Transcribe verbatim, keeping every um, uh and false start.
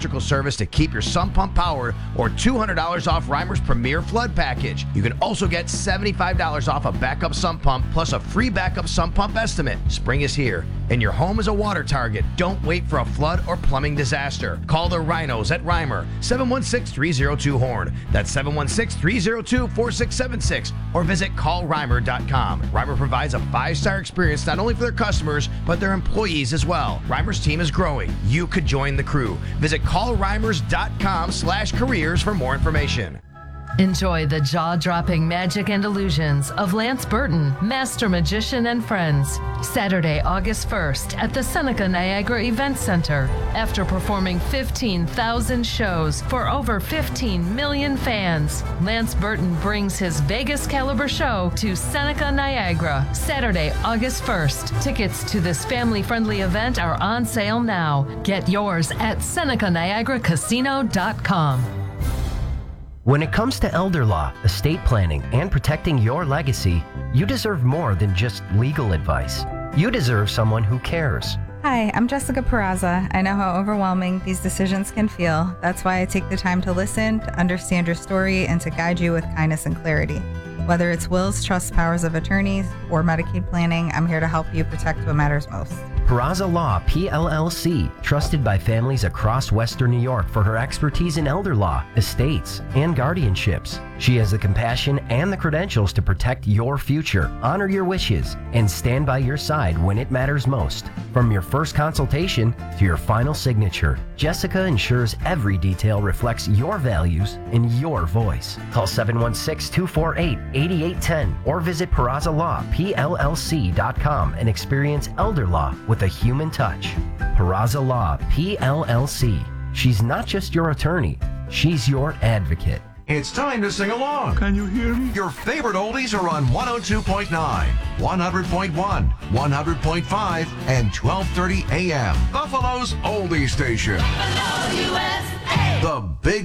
electrical service to keep your sump pump powered, or two hundred dollars off Reimer's Premier Flood Package. You can also get seventy-five dollars off a backup sump pump plus a free backup sump pump estimate. Spring is here, and your home is a water target. Don't wait for a flood or plumbing disaster. Call the Rhinos at Reimer, seven one six, three oh two, HORN. That's seven one six, three oh two, four six seven six, or visit call reimer dot com. Reimer provides a five-star experience not only for their customers, but their employees as well. Reimer's team is growing. You could join the crew. Visit call reimers dot com slash careers for more information. Enjoy the jaw-dropping magic and illusions of Lance Burton, Master Magician and Friends, Saturday, August first at the Seneca Niagara Event Center. After performing fifteen thousand shows for over fifteen million fans, Lance Burton brings his Vegas caliber show to Seneca Niagara, Saturday, August first. Tickets to this family-friendly event are on sale now. Get yours at Seneca Niagara Casino dot com. When it comes to elder law, estate planning, and protecting your legacy, you deserve more than just legal advice. You deserve someone who cares. Hi, I'm Jessica Peraza. I know how overwhelming these decisions can feel. That's why I take the time to listen, to understand your story, and to guide you with kindness and clarity. Whether it's wills, trusts, powers of attorneys, or Medicaid planning, I'm here to help you protect what matters most. Peraza Law, P L L C, trusted by families across Western New York for her expertise in elder law, estates, and guardianships. She has the compassion and the credentials to protect your future, honor your wishes, and stand by your side when it matters most. From your first consultation to your final signature, Jessica ensures every detail reflects your values and your voice. Call seven one six, two four eight, eight eight one zero or visit Peraza Law P L L C dot com and experience elder law with a human touch. Peraza Law P L L C. She's not just your attorney, she's your advocate. It's time to sing along. Can you hear me? Your favorite oldies are on one oh two point nine, one hundred point one, one hundred point five, and twelve thirty A M. Buffalo's oldie station. Buffalo, U S A. The Big